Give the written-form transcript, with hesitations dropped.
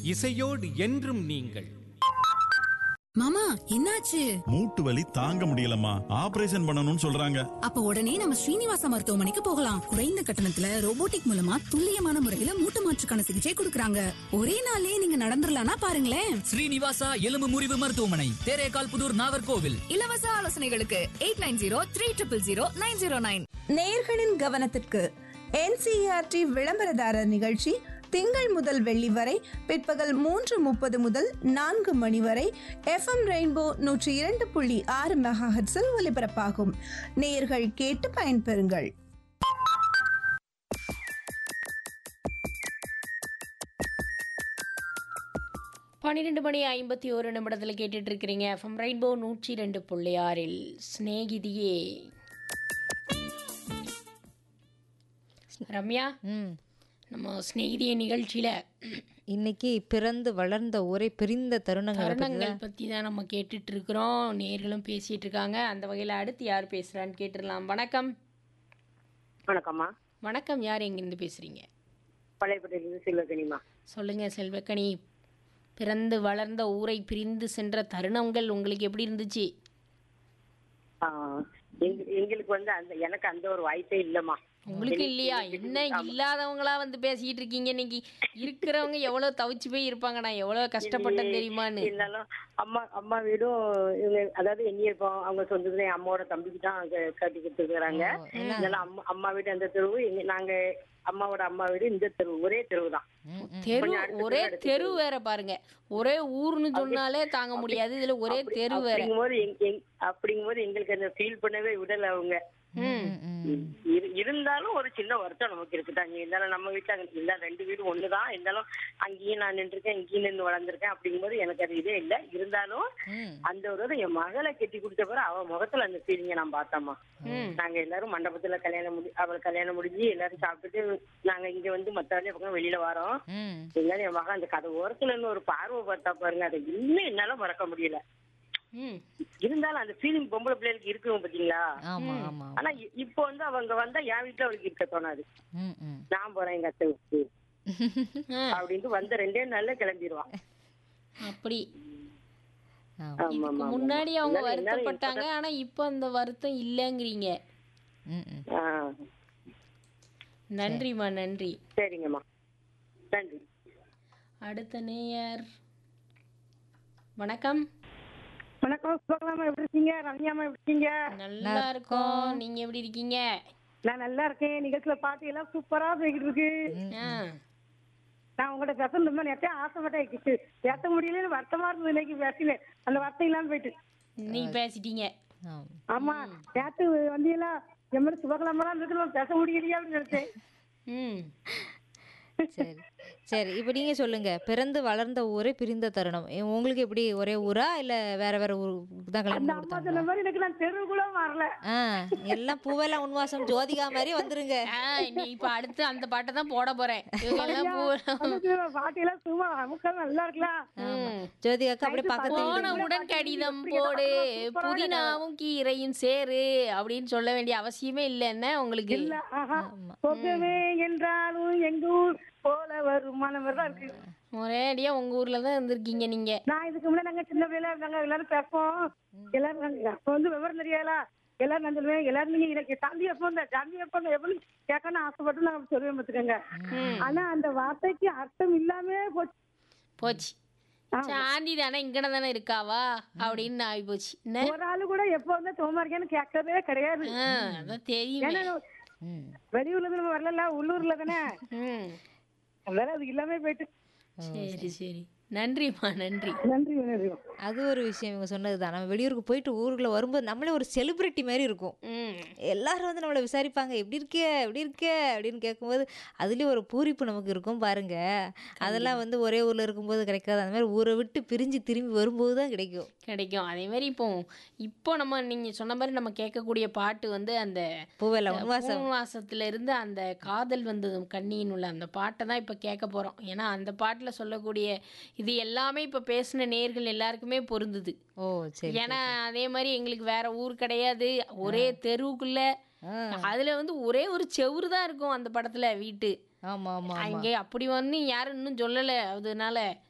இசையோடு என்றும் நீங்கள். மாமா, என்னாச்சு? மூட்டு வலி தாங்க முடியலம்மா, ஆபரேஷன் பண்ணணும்னு சொல்றாங்க. அப்ப உடனே நம்ம ஸ்ரீனிவாசா மருத்துவமனைக்கு போகலாம். குறைந்த கட்டணத்துல ரோபோட்டிக் மூலமா துல்லியமான முறையில மூட்டு மாற்றுக்கான சிகிச்சை கொடுக்கறாங்க. ஒரே நாளே நீங்க நடந்துடலாம்னா பாருங்களேன். ஸ்ரீனிவாசா எலும்பு முறிவு மருத்துவமனை, தேரேகால் புதூர், நாகர்கோவில். இலவச ஆலோசனைகளுக்கு 8903000909. நேயர்களின் கவனத்திற்கு NCERT விளம்பரதாரர் நிகழ்ச்சி திங்கள் முதல் வெள்ளி வரை பிற்பகல் 3:30 முதல் 4 மணி வரை FM ரெயின்போ 102.6 மெகாஹெர்ட்ஸில் ஒலிபரப்பாகும். நேயர்கள் கேட்டு பயன்பெறுங்கள். பன்னிரெண்டு மணி 51 கேட்டுட்டு இருக்கிறீங்க FM ரெயின்போ 102.6 ஸ்நேகிதியே. ரம்யா, நம்ம ஸ்நேகிதிய நிகழ்ச்சியில இன்னைக்கு பிறந்து வளர்ந்த ஒரே பிரிந்த தருணங்கள் பத்தி தான் நம்ம கேட்டுட்டு இருக்கிறோம். நேர்களும் பேசிட்டு இருக்காங்க. அந்த வகையில அடுத்து யார் பேசுறான்னு கேட்டுடலாம். வணக்கம். வணக்கம்மா. வணக்கம். யார் எங்கிருந்து பேசுறீங்க? பழையப்பட்டியிலிருந்து செல்வகனிமா. சொல்லுங்க செல்வக்கனி. பிறந்து வளர்ந்த ஊரை பிரிந்து சென்ற தருணங்கள் உங்களுக்கு எப்படி இருந்துச்சு? எங்களுக்கு எனக்கு அந்த ஒரு வாய்ப்பே இல்லம்மா. உங்களுக்கு இல்லையா? என்ன இல்லாதவங்களா வந்து பேசிட்டு இருக்கீங்க? இன்னைக்கு இருக்கிறவங்க எவ்வளவு தவிச்சு போய் இருப்பாங்க. நான் எவ்வளவு கஷ்டப்பட்டேன் தெரியுமான்னு. இருந்தாலும் அம்மா வீடும் இவங்க, அதாவது எங்க இப்போ அவங்க சொந்தத்துல என் அம்மாவோட தம்பிக்கு தான் கட்டி கொடுத்துருக்காங்க. அம்மா வீடு அந்த தெருவு, நாங்க அம்மாவோட அம்மா வீடு இந்த தெருவு, ஒரே தெருவு தான். ஒரே தெரு வேற பாருங்க. ஒரே ஊர்னு சொன்னாலே தாங்க முடியாது, இதுல ஒரே தெரு வேற. அப்படிங்கும்போது எங்களுக்கு அந்த ஃபீல் பண்ணவே விடல அவங்க. இருந்தாலும் ஒரு சின்ன வருத்தம் நமக்கு இருக்குதாங்க. இருந்தாலும் நம்ம வீட்டுல இல்ல, 2 வீடு ஒண்ணுதான். இருந்தாலும் அங்கேயும் நான் நின்றுருக்கேன், இங்கேயும் நின்று வளர்ந்துருக்கேன். அப்படிங்கும்போது எனக்கு அது இதே இல்லை. இருந்தாலும் அந்த ஒரு என் மகளை கட்டி கொடுத்த பிறகு அவ முகத்துல அந்த ஃபீலிங்க நான் பார்த்தோம்மா. நாங்க எல்லாரும் மண்டபத்துல அவள் கல்யாணம் முடிஞ்சு எல்லாரும் சாப்பிட்டுட்டு நாங்க இங்க வந்து மத்த பக்கம் வெளியில வரோம். எல்லாரும் என் மகன் அந்த கதை ஓரத்துல இருந்து ஒரு பார்வை பார்த்தா பாருங்க, அதை இன்னும் என்னால மறக்க முடியல. இருந்தாலும் அந்த ஃபீலிங் பொம்பளை பிள்ளைகளுக்கு இருக்கும் பாத்தீங்களா. ஆனா இப்போ வந்து அவங்க வந்தா என் வீட்டுல அவளுக்கு இருக்க தோணாது. நான் போறேன் எங்க அத்தை வீட்டுக்கு அப்படின்ட்டு வந்த 2 நாள்ல கிளம்பிடுவான். அப்படி முன்னாடி அவங்க வருத்தப்பட்டாங்க, ஆனா இப்ப அந்த வருத்தம் இல்லங்கிறீங்க. நன்றிமா, நன்றி. சரிங்கம்மா, நன்றி. அடுத்த நேயர். வணக்கம். வணக்கம். சுபகலாமா, எப்படி இருக்கீங்க? ரம்யாமா எப்படி இருக்கீங்க? நல்லா இருக்கோம். நீங்க எப்படி இருக்கீங்க? நான் நல்லா இருக்கேன். நிகழ்ச்சியில பாட்டு எல்லாம் சூப்பரா போய்கிட்டு இருக்கு. நான் உங்கள்ட்ட பேசணும் நேரத்தையே ஆசைப்பட்டேன், பேச முடியலன்னு வருத்தமா இருந்தது. இன்னைக்கு பேசினேன், அந்த வருத்தம் இல்லாம போயிட்டு நீ பேசிட்டீங்க. ஆமா, நேற்று வந்தீங்களா என் மாதிரி சுபகலாமெல்லாம் இருக்கு, பேச முடியலையா அப்படின்னு நினைச்சேன். சரி சரி, இப்போ நீங்க சொல்லுங்க, பிறந்து வளர்ந்த ஊரே பிரிந்த தருணம் உங்களுக்கு எப்படி? ஒரே ஊரா இல்ல வேற வேற ஊருக்கு தான் கல்யாணம் கொடுத்தாங்க? எனக்கு நான் தெருவுக்குள்ள வரல. எல்லாம் பூவெல்லாம் உன்வாசம் ஜோதிகா மாதிரி வந்துருங்க. நீ இப்ப அடுத்து அந்த பாட்டை தான் போட போறேன். பாட்டு எல்லாம் சும்மா அமுக்க நல்லா இருக்கலாம். ஜோதிகாக்கு அப்படியே பக்கத்து போனவுடன் கடிதம் போடு, புதினாவும் கீரையும் சேரு அப்படின்னு சொல்ல வேண்டிய அவசியமே இல்லைன்னா உங்களுக்கு. என்றாலும் எங்க ஊர் போல வரும் தான் இருக்கு. ஒரேடியா உங்க ஊர்ல தான் இருந்திருக்கீங்க நீங்க. நான் இதுக்கு முன்னாடி நாங்க சின்ன பிள்ளைல நாங்க எல்லாரும் பேசுவோம். எல்லாரும் அப்ப வந்து விவரம் தெரியாதா, எல்லாரும் நான் சொல்லுவேன், எல்லாரும் நீங்க எனக்கு சாந்தி எப்போ எப்படி கேட்கணும்னு ஆசைப்பட்டு நாங்க சொல்லுவேன் பார்த்துக்கோங்க. ஆனா அந்த வார்த்தைக்கு அர்த்தம் இல்லாம போச்சு. சாந்தி தானே இங்கன தானே இருக்காவா அப்படின்னு ஆகி போச்சு. ஒரு ஆளு கூட எப்போ வந்து தோமா இருக்கேன்னு கேட்கறதே கிடையாது. அதான் தெரியும். வெளியூர்ல இருந்து நம்ம வரல, உள்ளூர்ல தானே, அதனால அது இல்லாம போயிட்டு. சரி சரி, நன்றிம்மா, நன்றி. நன்றி நன்றி. அது ஒரு விஷயம் இவங்க சொன்னதுதான். நம்ம வெளியூருக்கு போயிட்டு ஊருக்குள்ள வரும்போது நம்மளே ஒரு செலிபிரிட்டி மாதிரி இருக்கும். எல்லாரும் வந்து நம்மளை விசாரிப்பாங்க, எப்படி இருக்கே அப்படின்னு கேட்கும்போது அதுலேயும் ஒரு பூரிப்பு நமக்கு இருக்கும் பாருங்க. அதெல்லாம் வந்து ஒரே ஊரில் இருக்கும்போது கிடைக்காது. அந்த மாதிரி ஊரை விட்டு பிரிஞ்சு திரும்பி வரும்போது தான் கிடைக்கும். அதே மாதிரி இப்போ நம்ம நீங்கள் சொன்ன மாதிரி நம்ம கேட்கக்கூடிய பாட்டு வந்து அந்த பூவாசத்துல இருந்து அந்த காதல் வந்ததும் கண்ணியின் உள்ள அந்த பாட்டை தான் இப்போ கேட்க போகிறோம். ஏன்னா அந்த பாட்டில் சொல்லக்கூடிய இது எல்லாமே இப்போ பேசின நேர்கள் எல்லாருக்குமே பொருந்துது. ஏன்னா அதே மாதிரி எங்களுக்கு வேற ஊர் கிடையாது, ஒரே தெருவுக்குள்ள. அதுல வந்து ஒரே ஒரு செவுரு தான் இருக்கும் அந்த படத்துல வீட்டு. அங்கே அப்படி வந்து யாரும் இன்னும் சொல்லலை, அதனால